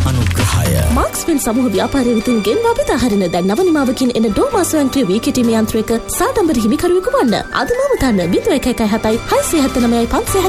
අනුග්‍රහය. මාක්ස්වෙල් සමූහ ව්‍යාපාරය විසින් ගෙන්වා බෙදා හරින දැන් නව නිමාවකින් එන ඩෝමා ස්වයංක්‍රීය වී කිටීම යන්ත්‍රයක සාඩම්බර හිමිකරුවෙකු වන්න. අදම වතන්න 0117 679 570